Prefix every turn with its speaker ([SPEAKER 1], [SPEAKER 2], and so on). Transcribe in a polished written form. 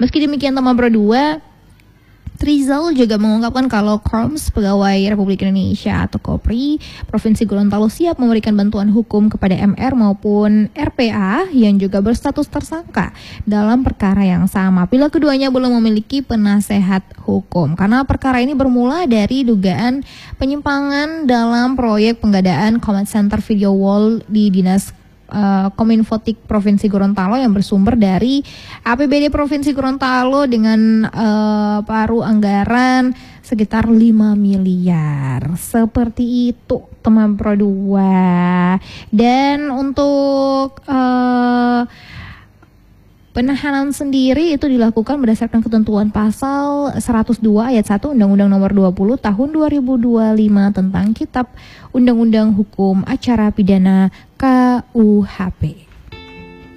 [SPEAKER 1] Meski demikian, teman Pro 2, Rizal juga mengungkapkan kalau Korps Pegawai Republik Indonesia atau KOPRI Provinsi Gorontalo siap memberikan bantuan hukum kepada MR maupun RPA yang juga berstatus tersangka dalam perkara yang sama bila keduanya belum memiliki penasehat hukum. Karena perkara ini bermula dari dugaan penyimpangan dalam proyek penggadaan Command Center Video Wall di Dinas Kominfotik Provinsi Gorontalo yang bersumber dari APBD Provinsi Gorontalo dengan paru anggaran sekitar 5 miliar. Seperti itu, teman Pro 2. Dan untuk penahanan sendiri itu dilakukan berdasarkan ketentuan pasal 102 ayat 1 Undang-Undang Nomor 20 Tahun 2025 tentang Kitab Undang-Undang Hukum Acara Pidana KUHP.